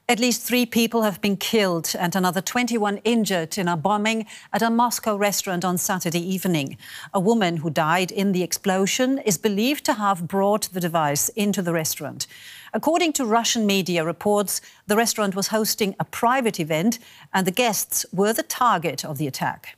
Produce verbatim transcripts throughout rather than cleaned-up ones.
At least three people have been killed and another twenty-one injured in a bombing at a Moscow restaurant on Saturday evening. A woman who died in the explosion is believed to have brought the device into the restaurant. According to Russian media reports, the restaurant was hosting a private event and the guests were the target of the attack.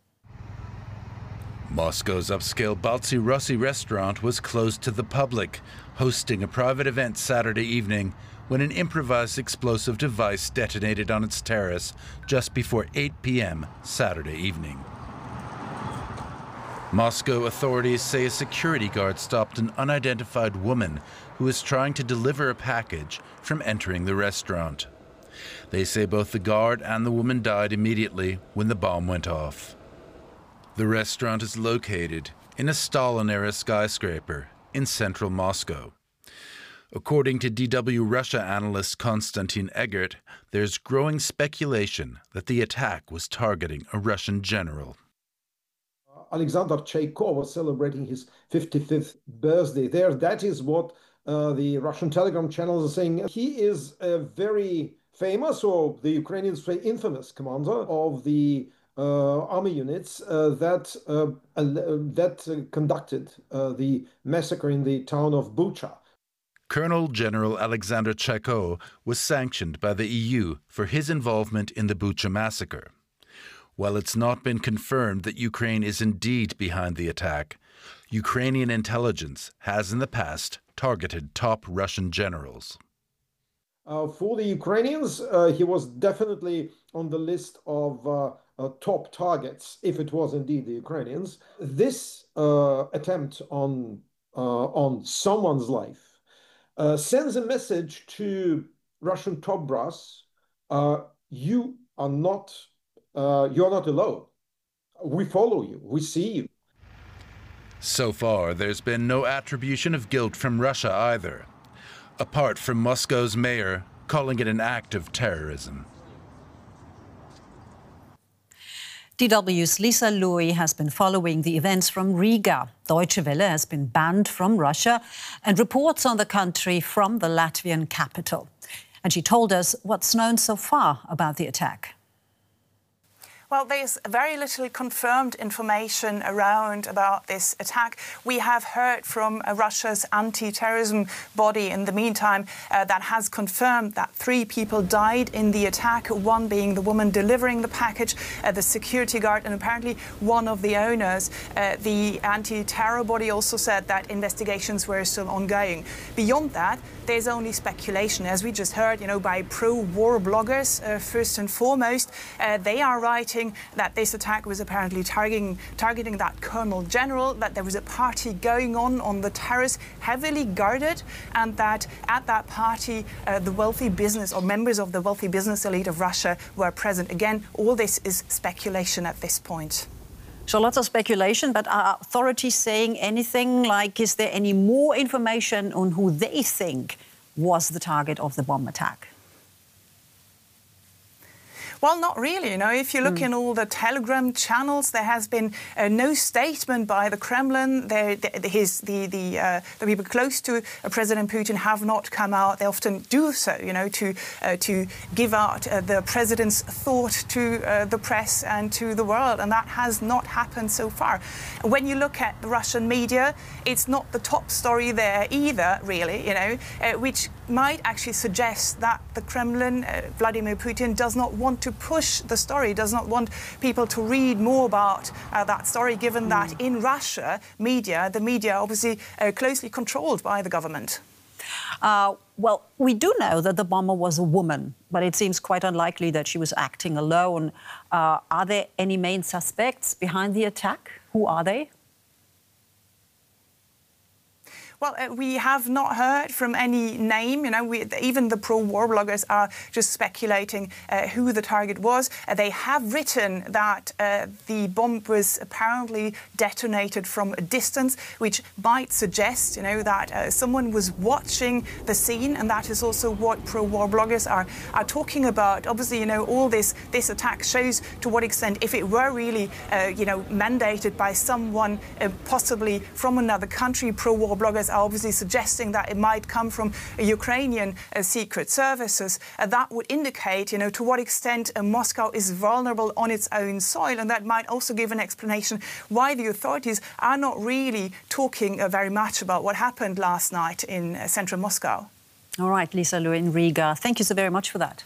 Moscow's upscale Baltsy Rossi restaurant was closed to the public, hosting a private event Saturday evening when an improvised explosive device detonated on its terrace just before eight p m Saturday evening. Moscow authorities say a security guard stopped an unidentified woman who was trying to deliver a package from entering the restaurant. They say both the guard and the woman died immediately when the bomb went off. The restaurant is located in a Stalin-era skyscraper in central Moscow. According to D W Russia analyst Konstantin Eggert, there's growing speculation that the attack was targeting a Russian general. Alexander Chaikov was celebrating his fifty-fifth birthday there. That is what uh, the Russian Telegram channels are saying. He is a very famous, or the Ukrainians say infamous, commander of the uh, army units uh, that uh, uh, that uh, conducted uh, the massacre in the town of Bucha. Colonel General Alexander Chaikov was sanctioned by the E U for his involvement in the Bucha massacre. While it's not been confirmed that Ukraine is indeed behind the attack, Ukrainian intelligence has in the past targeted top Russian generals. Uh, for the Ukrainians, uh, he was definitely on the list of uh, uh, top targets, if it was indeed the Ukrainians. This uh, attempt on, uh, on someone's life Uh, sends a message to Russian top brass: uh, you are not, uh, you are not alone. We follow you. We see you. So far, there's been no attribution of guilt from Russia either, apart from Moscow's mayor calling it an act of terrorism. D W's Lisa Louis has been following the events from Riga. Deutsche Welle has been banned from Russia and reports on the country from the Latvian capital. And she told us what's known so far about the attack. Well, there's very little confirmed information around about this attack. We have heard from uh, Russia's anti-terrorism body in the meantime uh, that has confirmed that three people died in the attack, one being the woman delivering the package, uh, the security guard, and apparently one of the owners. Uh, the anti-terror body also said that investigations were still ongoing. Beyond that, there's only speculation, as we just heard, you know, by pro-war bloggers, uh, first and foremost. Uh, they are writing that this attack was apparently targeting, targeting that Colonel General, that there was a party going on on the terrace, heavily guarded, and that at that party, uh, the wealthy business or members of the wealthy business elite of Russia were present. Again, all this is speculation at this point. So lots of speculation, but are authorities saying anything? Like, is there any more information on who they think was the target of the bomb attack? Well, not really. You know, if you look mm. in all the Telegram channels, there has been uh, no statement by the Kremlin. There, the, his, the, the, uh, the people close to uh, President Putin have not come out. They often do so, you know, to, uh, to give out uh, the president's thought to uh, the press and to the world. And that has not happened so far. When you look at the Russian media, it's not the top story there either, really, you know, uh, which might actually suggest that the Kremlin, uh, Vladimir Putin, does not want to push the story, does not want people to read more about uh, that story, given mm. that in Russia, media, the media obviously uh, closely controlled by the government. Uh, well, we do know that the bomber was a woman, but it seems quite unlikely that she was acting alone. Uh, are there any main suspects behind the attack? Who are they? Well, uh, we have not heard from any name. You know, we, even the pro-war bloggers are just speculating uh, who the target was. Uh, they have written that uh, the bomb was apparently detonated from a distance, which might suggest, you know, that uh, someone was watching the scene, and that is also what pro-war bloggers are are talking about. Obviously, you know, all this this attack shows to what extent, if it were really, uh, you know, mandated by someone uh, possibly from another country, pro-war bloggers are obviously suggesting that it might come from a Ukrainian uh, secret services. Uh, that would indicate, you know, to what extent uh, Moscow is vulnerable on its own soil, and that might also give an explanation why the authorities are not really talking uh, very much about what happened last night in uh, central Moscow. All right, Lisa Lu in Riga. Thank you so very much for that.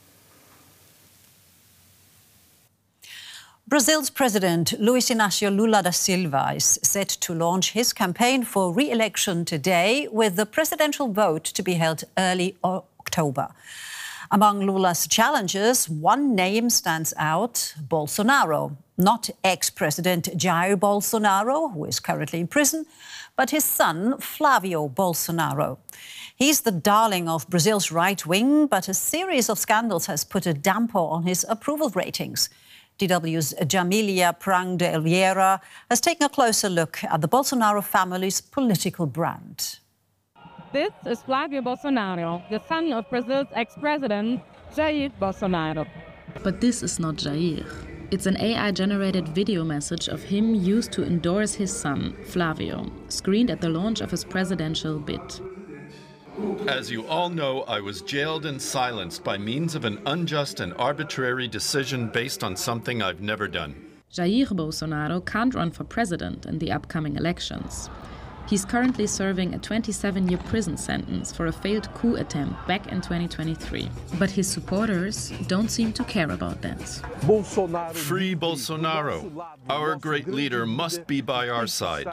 Brazil's President Luiz Inácio Lula da Silva is set to launch his campaign for re-election today, with the presidential vote to be held early October. Among Lula's challengers, one name stands out: Bolsonaro. Not ex-President Jair Bolsonaro, who is currently in prison, but his son, Flavio Bolsonaro. He's the darling of Brazil's right wing, but a series of scandals has put a damper on his approval ratings. D W's Jamilia Prang de Oliveira has taken a closer look at the Bolsonaro family's political brand. This is Flavio Bolsonaro, the son of Brazil's ex-president, Jair Bolsonaro. But this is not Jair. It's an A I-generated video message of him used to endorse his son, Flavio, screened at the launch of his presidential bid. As you all know, I was jailed and silenced by means of an unjust and arbitrary decision based on something I've never done. Jair Bolsonaro can't run for president in the upcoming elections. He's currently serving a twenty-seven-year prison sentence for a failed coup attempt back in twenty twenty-three. But his supporters don't seem to care about that. Free Bolsonaro. Our great leader must be by our side.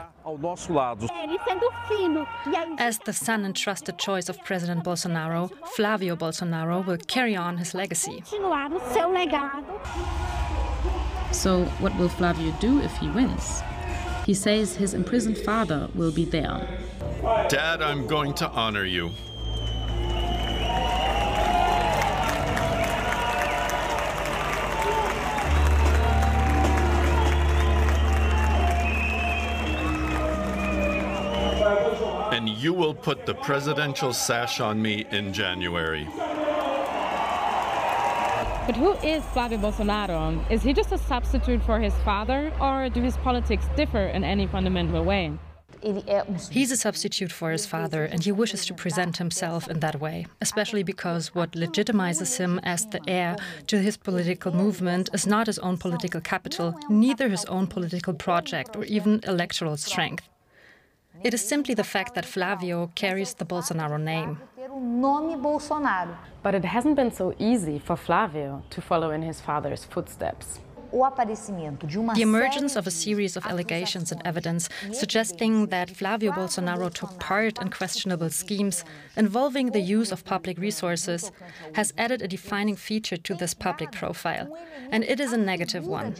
As the son and trusted choice of President Bolsonaro, Flavio Bolsonaro will carry on his legacy. So what will Flavio do if he wins? He says his imprisoned father will be there. Dad, I'm going to honor you. And you will put the presidential sash on me in January. But who is Flavio Bolsonaro? Is he just a substitute for his father, or do his politics differ in any fundamental way? He's a substitute for his father, and he wishes to present himself in that way, especially because what legitimizes him as the heir to his political movement is not his own political capital, neither his own political project or even electoral strength. It is simply the fact that Flavio carries the Bolsonaro name. But it hasn't been so easy for Flavio to follow in his father's footsteps. The emergence of a series of allegations and evidence suggesting that Flavio Bolsonaro took part in questionable schemes involving the use of public resources has added a defining feature to this public profile, and it is a negative one.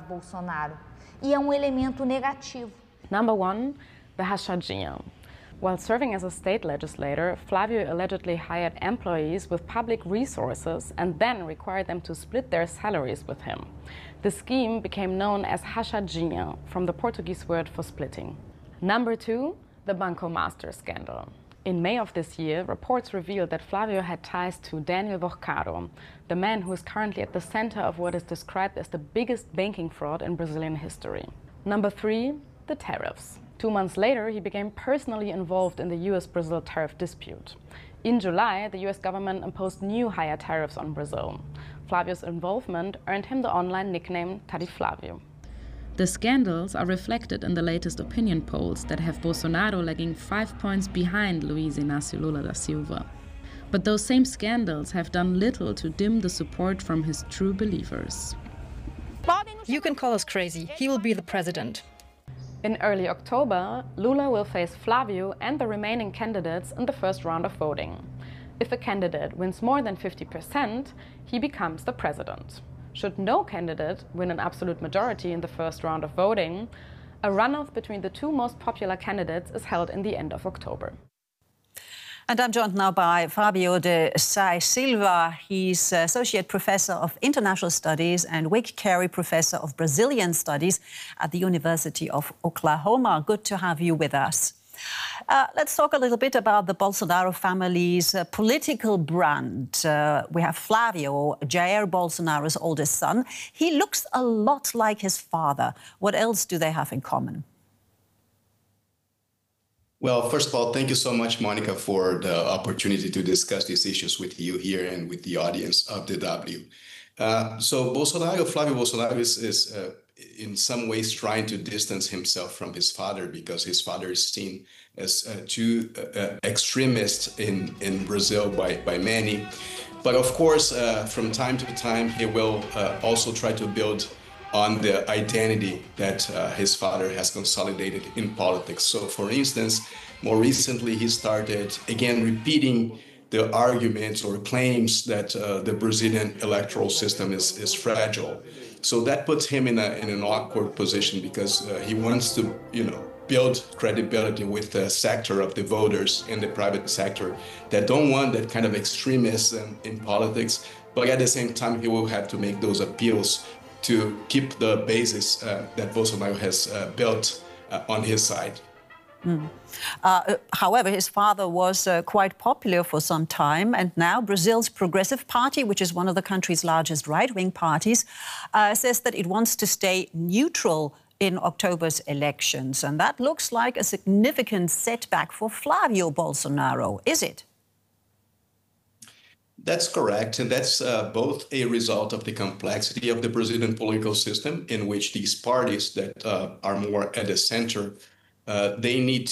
Number one, the Rachadinha. While serving as a state legislator, Flavio allegedly hired employees with public resources and then required them to split their salaries with him. The scheme became known as Rachadinha, from the Portuguese word for splitting. Number two, the Banco Master scandal. In May of this year, reports revealed that Flavio had ties to Daniel Vorcado, the man who is currently at the center of what is described as the biggest banking fraud in Brazilian history. Number three, the tariffs. Two months later, he became personally involved in the U S Brazil tariff dispute. In July, the U S government imposed new higher tariffs on Brazil. Flavio's involvement earned him the online nickname Tariflavio. The scandals are reflected in the latest opinion polls that have Bolsonaro lagging five points behind Luiz Inácio Lula da Silva. But those same scandals have done little to dim the support from his true believers. You can call us crazy. He will be the president. In early October, Lula will face Flavio and the remaining candidates in the first round of voting. If a candidate wins more than fifty percent, he becomes the president. Should no candidate win an absolute majority in the first round of voting, a runoff between the two most popular candidates is held in the end of October. And I'm joined now by Fabio de Sai Silva. He's Associate Professor of International Studies and Wake Carey Professor of Brazilian Studies at the University of Oklahoma. Good to have you with us. Uh, let's talk a little bit about the Bolsonaro family's uh, political brand. Uh, we have Flavio, Jair Bolsonaro's oldest son. He looks a lot like his father. What else do they have in common? Well, first of all, thank you so much, Monica, for the opportunity to discuss these issues with you here and with the audience of D W. Uh, so Bolsonaro, Flávio Bolsonaro is, is uh, in some ways trying to distance himself from his father because his father is seen as uh, too uh, extremist in, in Brazil by, by many. But of course, uh, from time to time, he will uh, also try to build on the identity that uh, his father has consolidated in politics. So for instance, more recently, he started again repeating the arguments or claims that uh, the Brazilian electoral system is, is fragile. So that puts him in, a, in an awkward position because uh, he wants to, you know, build credibility with the sector of the voters in the private sector that don't want that kind of extremism in politics, but at the same time, he will have to make those appeals to keep the basis uh, that Bolsonaro has uh, built uh, on his side. Mm. Uh, however, his father was uh, quite popular for some time, and now Brazil's Progressive Party, which is one of the country's largest right-wing parties, uh, says that it wants to stay neutral in October's elections. And that looks like a significant setback for Flávio Bolsonaro, is it? That's correct. And that's uh, both a result of the complexity of the Brazilian political system, in which these parties that uh, are more at the center, uh, they need